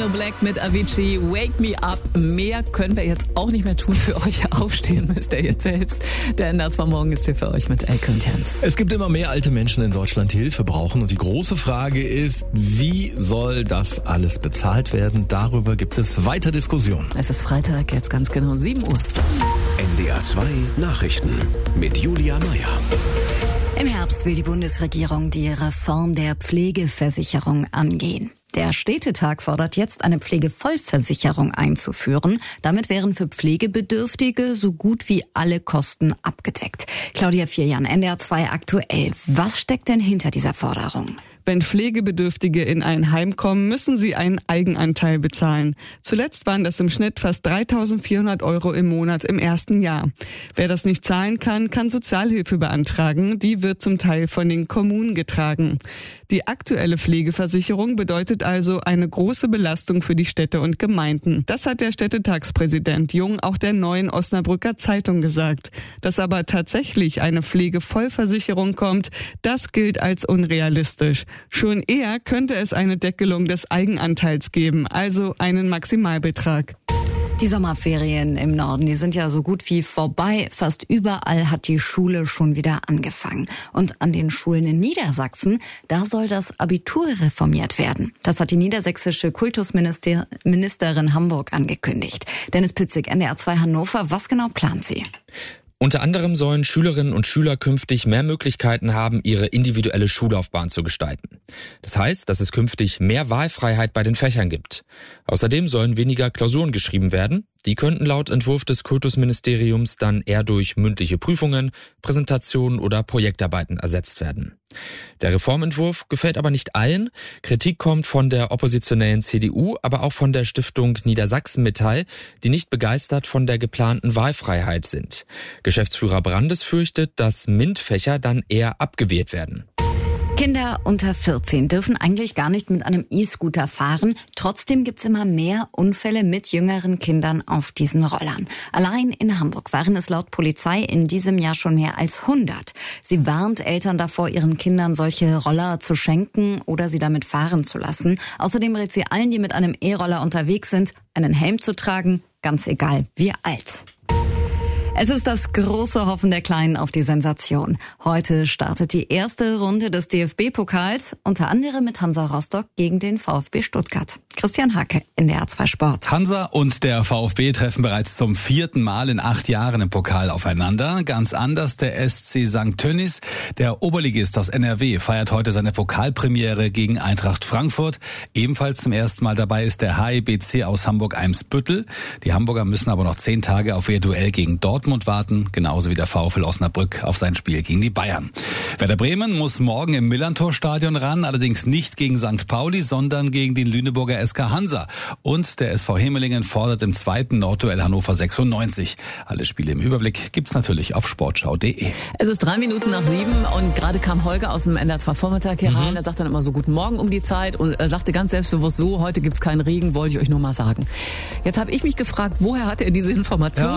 Black mit Avicii, Wake Me Up. Mehr können wir jetzt auch nicht mehr tun für euch. Aufstehen müsst ihr jetzt selbst. Der NDR 2 Morgen ist hier für euch mit Elke und Jens. Es gibt immer mehr alte Menschen in Deutschland, die Hilfe brauchen. Und die große Frage ist, wie soll das alles bezahlt werden? Darüber gibt es weiter Diskussionen. Es ist Freitag, jetzt ganz genau 7 Uhr. NDR 2 Nachrichten mit Julia Meyer. Im Herbst will die Bundesregierung die Reform der Pflegeversicherung angehen. Der Städtetag fordert jetzt, eine Pflegevollversicherung einzuführen. Damit wären für Pflegebedürftige so gut wie alle Kosten abgedeckt. Claudia Vierjan, NDR 2 aktuell. Was steckt denn hinter dieser Forderung? Wenn Pflegebedürftige in ein Heim kommen, müssen sie einen Eigenanteil bezahlen. Zuletzt waren das im Schnitt fast 3.400 € im Monat im ersten Jahr. Wer das nicht zahlen kann, kann Sozialhilfe beantragen. Die wird zum Teil von den Kommunen getragen. Die aktuelle Pflegeversicherung bedeutet also eine große Belastung für die Städte und Gemeinden. Das hat der Städtetagspräsident Jung auch der Neuen Osnabrücker Zeitung gesagt. Dass aber tatsächlich eine Pflegevollversicherung kommt, das gilt als unrealistisch. Schon eher könnte es eine Deckelung des Eigenanteils geben, also einen Maximalbetrag. Die Sommerferien im Norden, die sind ja so gut wie vorbei. Fast überall hat die Schule schon wieder angefangen. Und an den Schulen in Niedersachsen, da soll das Abitur reformiert werden. Das hat die niedersächsische Kultusministerin Hamburg angekündigt. Dennis Pützig, NDR 2 Hannover, was genau plant sie? Unter anderem sollen Schülerinnen und Schüler künftig mehr Möglichkeiten haben, ihre individuelle Schullaufbahn zu gestalten. Das heißt, dass es künftig mehr Wahlfreiheit bei den Fächern gibt. Außerdem sollen weniger Klausuren geschrieben werden. Die könnten laut Entwurf des Kultusministeriums dann eher durch mündliche Prüfungen, Präsentationen oder Projektarbeiten ersetzt werden. Der Reformentwurf gefällt aber nicht allen. Kritik kommt von der oppositionellen CDU, aber auch von der Stiftung Niedersachsen Metall, die nicht begeistert von der geplanten Wahlfreiheit sind. Geschäftsführer Brandes fürchtet, dass MINT-Fächer dann eher abgewählt werden. Kinder unter 14 dürfen eigentlich gar nicht mit einem E-Scooter fahren. Trotzdem gibt's immer mehr Unfälle mit jüngeren Kindern auf diesen Rollern. Allein in Hamburg waren es laut Polizei in diesem Jahr schon mehr als 100. Sie warnt Eltern davor, ihren Kindern solche Roller zu schenken oder sie damit fahren zu lassen. Außerdem rät sie allen, die mit einem E-Roller unterwegs sind, einen Helm zu tragen, ganz egal wie alt. Es ist das große Hoffen der Kleinen auf die Sensation. Heute startet die erste Runde des DFB-Pokals, unter anderem mit Hansa Rostock gegen den VfB Stuttgart. Christian Hacke, NDR 2 Sport. Hansa und der VfB treffen bereits zum 4. Mal in 8 Jahren im Pokal aufeinander. Ganz anders der SC St. Tönnies. Der Oberligist aus NRW feiert heute seine Pokalpremiere gegen Eintracht Frankfurt. Ebenfalls zum ersten Mal dabei ist der HIBC aus Hamburg-Eimsbüttel. Die Hamburger müssen aber noch 10 Tage auf ihr Duell gegen Dortmund warten, genauso wie der VfL Osnabrück auf sein Spiel gegen die Bayern. Werder Bremen muss morgen im Millerntor-Stadion ran, allerdings nicht gegen St. Pauli, sondern gegen den Lüneburger SK Hansa. Und der SV Hemelingen fordert im zweiten Nordduell Hannover 96. Alle Spiele im Überblick gibt's natürlich auf sportschau.de. Es ist 3 Minuten nach 7 und gerade kam Holger aus dem NDR 2 Vormittag hier rein. Er sagt dann immer so guten Morgen um die Zeit und er sagte ganz selbstbewusst so, heute gibt's keinen Regen, wollte ich euch nur mal sagen. Jetzt habe ich mich gefragt, woher hat er diese Information?